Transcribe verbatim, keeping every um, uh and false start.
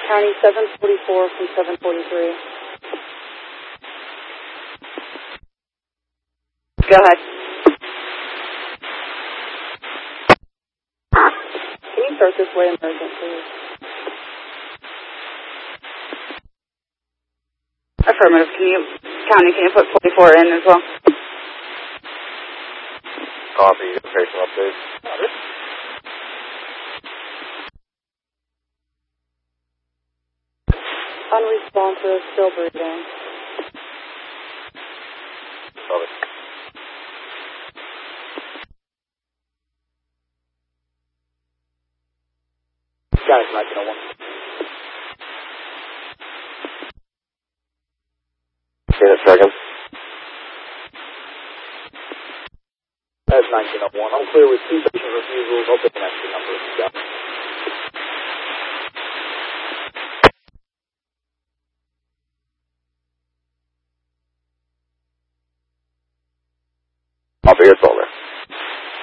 County seven forty-four from seven forty-three. Go ahead. Can you start this way, emergent, please? Affirmative. Can you, County, can you put forty-four in as well? Copy. Patient update. Unresponsive, still breathing. Copy. Got it, nineteen oh one. In a second. That's nineteen oh one. I'm clear with two patient refusals. I'll take an extra number if you got it. Copy. It's all.